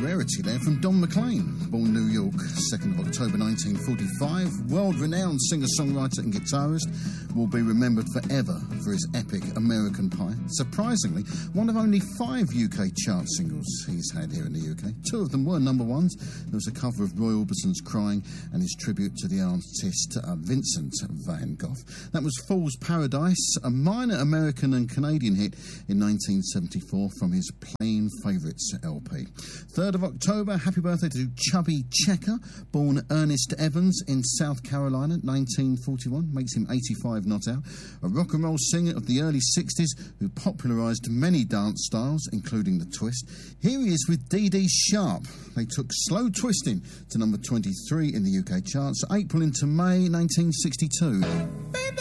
rarity there from Don McLean, born New York, 2nd of October 1945. World-renowned singer-songwriter and guitarist, will be remembered forever for his epic American Pie. Surprisingly, one of only 5 UK chart singles he's had here in the UK. 2 of them were number ones. There was a cover of Roy Orbison's Crying and his tribute to the artist Vincent van Gogh. That was Fool's Paradise, a minor American and Canadian hit in 1974 from his Playing Favourites LP. 3rd of October, happy birthday to Chubby Checker, born Ernest Evans in South Carolina, 1941, makes him 85 not out. A rock and roll singer of the early 60s who popularised many dance styles, including the twist. Here he is with Dee Dee Sharp. They took Slow Twisting to number 23 in the UK charts, April into May 1962. Baby,